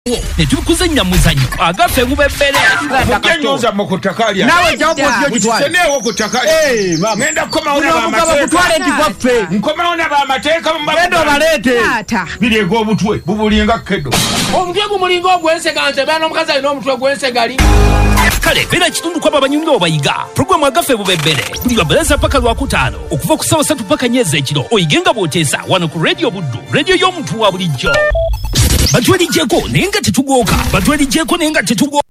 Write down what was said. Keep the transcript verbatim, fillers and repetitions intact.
Netukuzanya muzanyo agafe mubebere kujenyoza mukutakalia nawe jambo sio kitwale musenewo kutakalia eh mama ngenda koma ona ba mateka kutwale ndikwafe nkoma ona ba mateka mbendo balete bile go butwe bubulinga kedo omutwe gumulinga ogwenseganze bana omukazi alina omutwe gwensegali kale bera kitundu kwa babanyundo bayiga programu agafe mubebere buli babaleza paka lwa kutano okuva ku sawa satu paka nyeze ekiro oyigenga botesa wano ku radio buddu radio y'omuntu wa bulijjo Batwali jeko nenga tetugoka batwali jeko nenga tetugoka